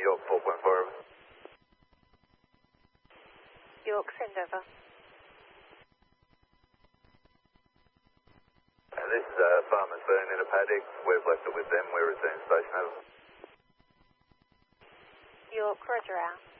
York 4.4. York, send over. This is Farmer's Burn in a paddock. We've left it with them. We're returning station over. York, roger out.